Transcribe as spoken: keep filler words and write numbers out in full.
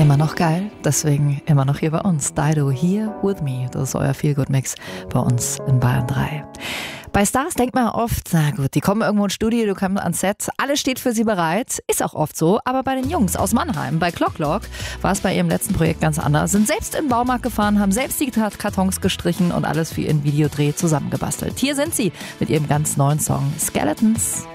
Immer noch geil, deswegen immer noch hier bei uns. Dido, Here With Me, das ist euer Feel-Good-Mix bei uns in Bayern drei. Bei Stars denkt man oft, na gut, die kommen irgendwo ins Studio, du kommst ans Set, alles steht für sie bereit. Ist auch oft so, aber bei den Jungs aus Mannheim, bei Clock Lock, war es bei ihrem letzten Projekt ganz anders. Sind selbst in den Baumarkt gefahren, haben selbst die Kartons gestrichen und alles für ihren Videodreh zusammengebastelt. Hier sind sie mit ihrem ganz neuen Song Skeletons.